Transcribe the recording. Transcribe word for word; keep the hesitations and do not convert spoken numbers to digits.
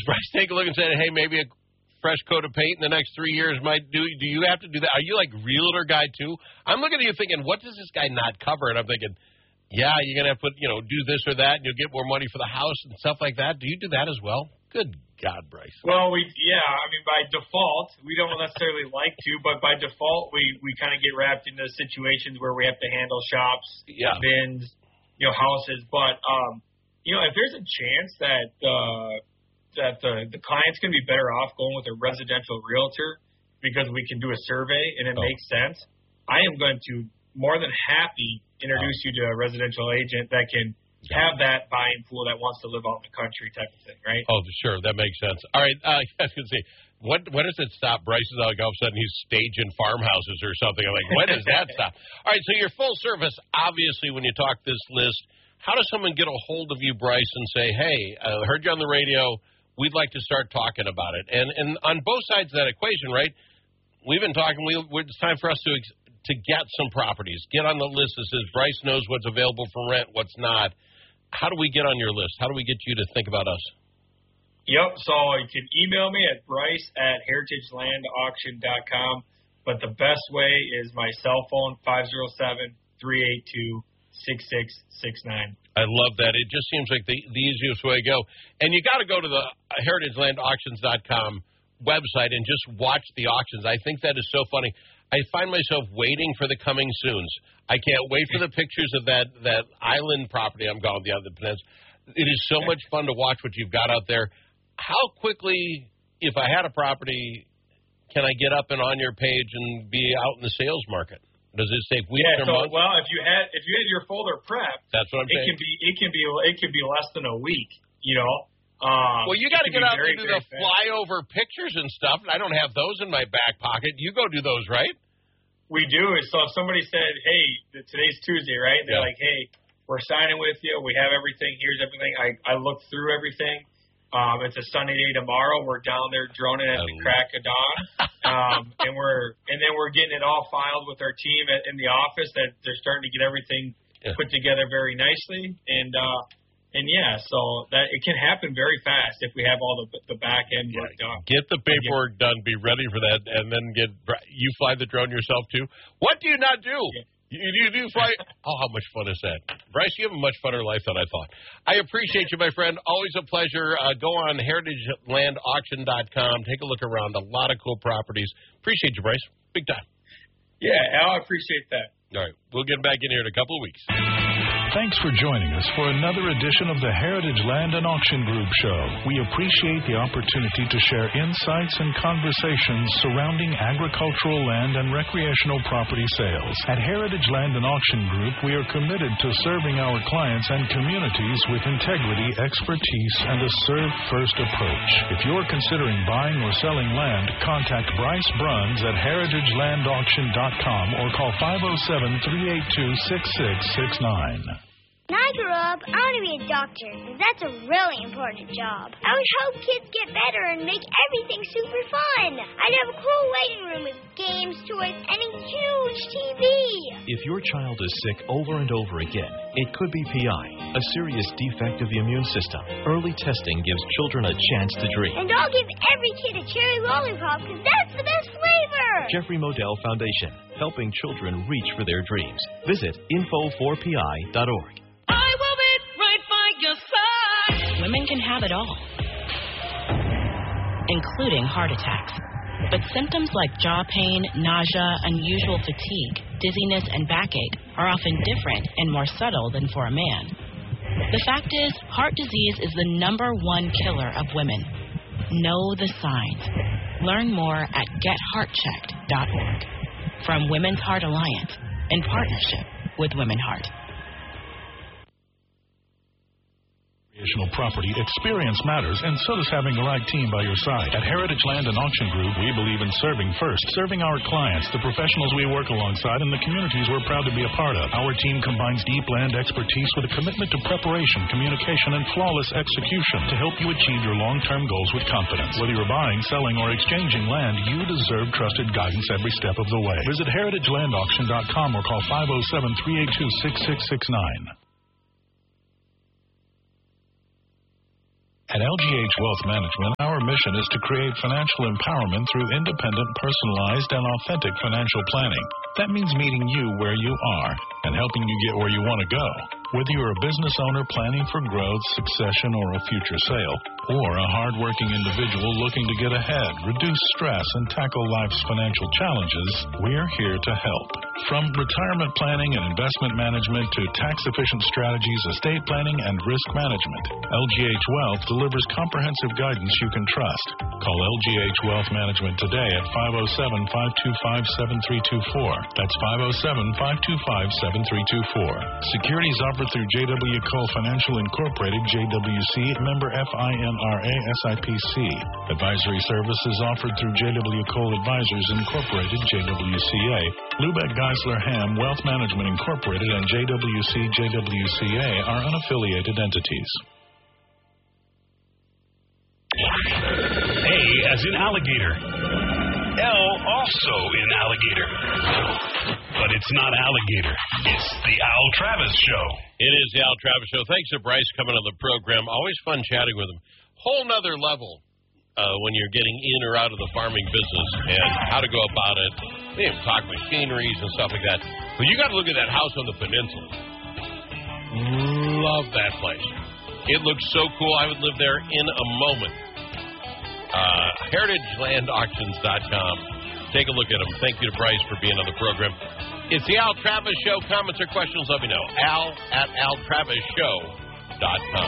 Bryce take a look and say, hey, maybe a fresh coat of paint in the next three years might do? Do you have to do that? Are you like realtor guy too? I'm looking at you thinking, what does this guy not cover? And I'm thinking, yeah, you're going to have to put, you know, do this or that, and you'll get more money for the house and stuff like that. Do you do that as well? Good God, Bryce. Well, we yeah, I mean, by default, we don't necessarily like to, but by default, we, we kind of get wrapped into situations where we have to handle shops, yeah. bins, you know, houses. But, um, you know, if there's a chance that uh, that the, the client's going to be better off going with a residential realtor because we can do a survey and it oh. makes sense, I am going to more than happy introduce oh. you to a residential agent that can have that buying pool that wants to live out in the country type of thing, right? Oh, sure. That makes sense. All right. Uh, I was going to say, what, when does it stop? Bryce is like all of a sudden he's staging farmhouses or something. I'm like, when does that stop? All right. So you're full service. Obviously, when you talk this list, how does someone get a hold of you, Bryce, and say, hey, I heard you on the radio. We'd like to start talking about it. And and on both sides of that equation, right, we've been talking. We, it's time for us to to get some properties. Get on the list that says Bryce knows what's available for rent, what's not. How do we get on your list? How do we get you to think about us? Yep, so you can email me at bryce at heritage land auction dot com, but the best way is my cell phone, five oh seven, three eight two, six six six nine. I love that. It just seems like the, the easiest way to go. And you got to go to the heritage land auctions dot com website and just watch the auctions. I think that is so funny. I find myself waiting for the coming soons. I can't wait for the pictures of that, that island property I'm going to the other peninsula. It is so much fun to watch what you've got out there. How quickly, if I had a property, can I get up and on your page and be out in the sales market? Does it take weeks yeah, or so, months? Well, if you had if you had your folder prepped, that's what I'm it saying. Can be, it can be it can be less than a week, you know. Um, well, you got to get out very, and do the fast. flyover pictures and stuff. I don't have those in my back pocket. You go do those, right? We do. So if somebody said, hey, today's Tuesday, right? They're yeah. like, hey, we're signing with you. We have everything. Here's everything. I, I looked through everything. Um, it's a sunny day tomorrow. We're down there droning at the crack of dawn. Um, and we're and then we're getting it all filed with our team at, in the office that they're starting to get everything yeah. put together very nicely. And, uh, and yeah, so that it can happen very fast if we have all the the back end yeah. work done. Get the paperwork done, be ready for that, and then get you fly the drone yourself too. What do you not do? Yeah. You, you do fly. Oh, how much fun is that, Bryce? You have a much funner life than I thought. I appreciate you, my friend. Always a pleasure. Uh, go on heritage land auction dot com. Take a look around. A lot of cool properties. Appreciate you, Bryce. Big time. Yeah, Al, I appreciate that. All right, we'll get back in here in a couple of weeks. Thanks for joining us for another edition of the Heritage Land and Auction Group Show. We appreciate the opportunity to share insights and conversations surrounding agricultural land and recreational property sales. At Heritage Land and Auction Group, we are committed to serving our clients and communities with integrity, expertise, and a serve-first approach. If you're considering buying or selling land, contact Bryce Bruns at heritage land auction dot com or call five oh seven, three eight two, six six six nine. When I grow up, I want to be a doctor, because that's a really important job. I would help kids get better and make everything super fun. I'd have a cool waiting room with games, toys, and a huge T V. If your child is sick over and over again, it could be P I, a serious defect of the immune system. Early testing gives children a chance to dream. And I'll give every kid a cherry lollipop, because that's the best flavor. Jeffrey Modell Foundation, helping children reach for their dreams. Visit info four p i dot org. Women can have it all, including heart attacks. But symptoms like jaw pain, nausea, unusual fatigue, dizziness, and backache are often different and more subtle than for a man. The fact is, heart disease is the number one killer of women. Know the signs. Learn more at get heart checked dot org. From Women's Heart Alliance, in partnership with Women Heart. Recreational property, experience matters, and so does having the right team by your side. At Heritage Land and Auction Group, we believe in serving first, serving our clients, the professionals we work alongside, and the communities we're proud to be a part of. Our team combines deep land expertise with a commitment to preparation, communication, and flawless execution to help you achieve your long-term goals with confidence. Whether you're buying, selling, or exchanging land, you deserve trusted guidance every step of the way. Visit heritage land auction dot com or call five oh seven, three eight two, six six six nine. At L G H Wealth Management, our mission is to create financial empowerment through independent, personalized, and authentic financial planning. That means meeting you where you are and helping you get where you want to go. Whether you're a business owner planning for growth, succession, or a future sale, or a hardworking individual looking to get ahead, reduce stress, and tackle life's financial challenges, we're here to help. From retirement planning and investment management to tax-efficient strategies, estate planning, and risk management, L G H Wealth delivers comprehensive guidance you can trust. Call L G H Wealth Management today at five oh seven, five two five, seven three two four. That's five oh seven, five two five, seven three two four. Securities offered through J W. Cole Financial Incorporated, J W C, member F I N R A, S I P C. Advisory services offered through J W. Cole Advisors Incorporated, J W C A. Lubeck Geisler Ham Wealth Management Incorporated and J W C, J W C A are unaffiliated entities. A as in alligator. L also in alligator. But it's not alligator. It's the Al Travis Show. It is the Al Travis Show. Thanks to Bryce coming on the program. Always fun chatting with him. Whole nother level uh, when you're getting in or out of the farming business and how to go about it. We even talk machineries and stuff like that. But you got to look at that house on the peninsula. Love that place. It looks so cool. I would live there in a moment. Uh, heritage land auctions dot com. Take a look at them. Thank you to Bryce for being on the program. It's the Al Travis Show. Comments or questions, let me know. Al at al travis show dot com.